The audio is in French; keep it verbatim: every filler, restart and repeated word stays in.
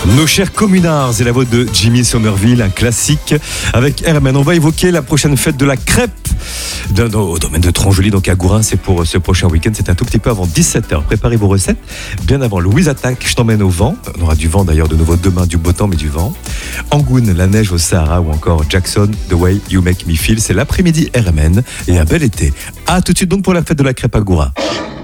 Nos chers communards, c'est la voix de Jimmy Somerville, un classique avec R M N. On va évoquer la prochaine fête de la crêpe au domaine de Tronjoli, donc à Gourin. C'est pour ce prochain week-end, c'est un tout petit peu avant dix-sept heures. Préparez vos recettes bien avant Louise Attaque, je t'emmène au vent. On aura du vent d'ailleurs de nouveau demain, du beau temps mais du vent. Angoun, la neige au Sahara, ou encore Jackson, The Way You Make Me Feel. C'est l'après-midi R M N et un bel été. À tout de suite donc pour la fête de la crêpe à Gourin.